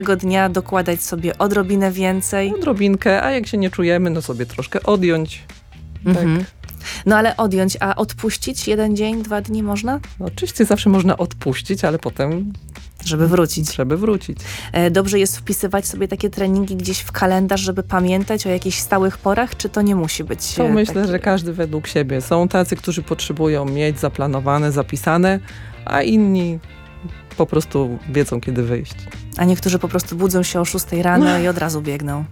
Tego dnia dokładać sobie odrobinę więcej. Odrobinkę, a jak się nie czujemy, no sobie troszkę odjąć. Mhm. Tak. No ale odjąć, a odpuścić 1 dzień, 2 dni można? No, oczywiście zawsze można odpuścić, ale potem Żeby wrócić. trzeba wrócić. Dobrze jest wpisywać sobie takie treningi gdzieś w kalendarz, żeby pamiętać o jakichś stałych porach, czy to nie musi być? To myślę, takie... że każdy według siebie. Są tacy, którzy potrzebują mieć zaplanowane, zapisane, a inni po prostu wiedzą, kiedy wyjść. A niektórzy po prostu budzą się o 6 rano i od razu biegną.